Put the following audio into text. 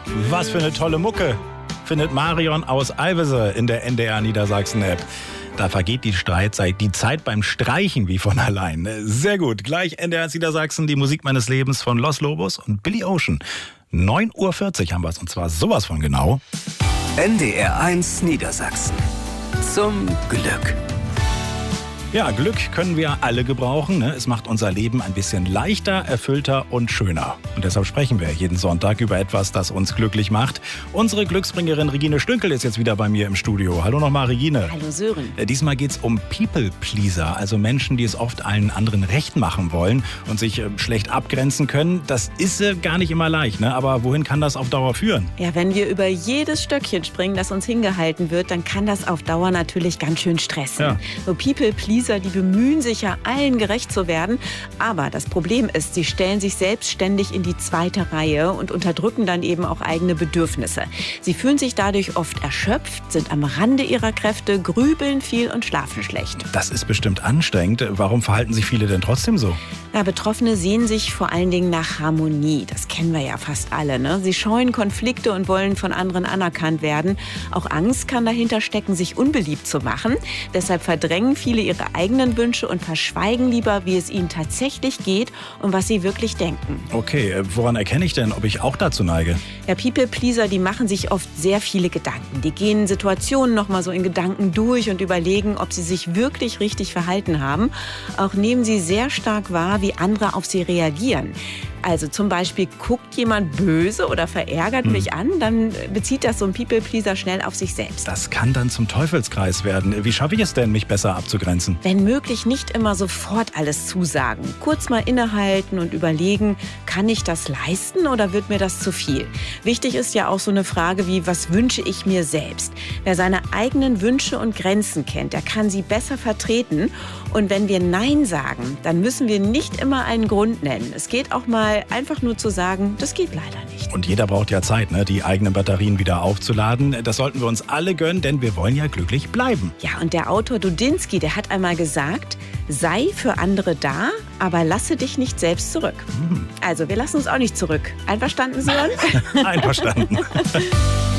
Was für eine tolle Mucke, findet Marion aus Alvese in der NDR Niedersachsen-App. Da vergeht die Zeit beim Streichen wie von allein. Sehr gut, gleich NDR Niedersachsen, die Musik meines Lebens von Los Lobos und Billy Ocean. 9:40 Uhr haben wir es, und zwar sowas von genau. NDR 1 Niedersachsen. Zum Glück. Ja, Glück können wir alle gebrauchen. Ne? Es macht unser Leben ein bisschen leichter, erfüllter und schöner. Und deshalb sprechen wir jeden Sonntag über etwas, das uns glücklich macht. Unsere Glücksbringerin Regine Stünkel ist jetzt wieder bei mir im Studio. Hallo nochmal, Regine. Hallo Sören. Diesmal geht es um People-Pleaser, also Menschen, die es oft allen anderen recht machen wollen und sich schlecht abgrenzen können. Das ist gar nicht immer leicht, ne? Aber wohin kann das auf Dauer führen? Ja, wenn wir über jedes Stöckchen springen, das uns hingehalten wird, dann kann das auf Dauer natürlich ganz schön stressen. Ja. So People-Pleaser, die bemühen sich ja, allen gerecht zu werden. Aber das Problem ist, sie stellen sich selbst ständig in die zweite Reihe und unterdrücken dann eben auch eigene Bedürfnisse. Sie fühlen sich dadurch oft erschöpft, sind am Rande ihrer Kräfte, grübeln viel und schlafen schlecht. Das ist bestimmt anstrengend. Warum verhalten sich viele denn trotzdem so? Ja, Betroffene sehen sich vor allen Dingen nach Harmonie. Das kennen wir ja fast alle, ne? Sie scheuen Konflikte und wollen von anderen anerkannt werden. Auch Angst kann dahinter stecken, sich unbeliebt zu machen. Deshalb verdrängen viele ihre eigenen Wünsche und verschweigen lieber, wie es ihnen tatsächlich geht und was sie wirklich denken. Okay, woran erkenne ich denn, ob ich auch dazu neige? Ja, People-Pleaser, die machen sich oft sehr viele Gedanken. Die gehen Situationen noch mal so in Gedanken durch und überlegen, ob sie sich wirklich richtig verhalten haben. Auch nehmen sie sehr stark wahr, wie andere auf sie reagieren. Also zum Beispiel guckt jemand böse oder verärgert mich an, dann bezieht das so ein People-Pleaser schnell auf sich selbst. Das kann dann zum Teufelskreis werden. Wie schaffe ich es denn, mich besser abzugrenzen? Wenn möglich, nicht immer sofort alles zusagen. Kurz mal innehalten und überlegen, kann ich das leisten oder wird mir das zu viel? Wichtig ist ja auch so eine Frage wie, was wünsche ich mir selbst? Wer seine eigenen Wünsche und Grenzen kennt, der kann sie besser vertreten. Und wenn wir Nein sagen, dann müssen wir nicht immer einen Grund nennen. Es geht auch mal einfach nur zu sagen, das geht leider nicht. Und jeder braucht ja Zeit, ne, die eigenen Batterien wieder aufzuladen. Das sollten wir uns alle gönnen, denn wir wollen ja glücklich bleiben. Ja, und der Autor Dudinsky, der hat einmal gesagt, sei für andere da, aber lasse dich nicht selbst zurück. Also, wir lassen uns auch nicht zurück. Einverstanden, Sören? Einverstanden.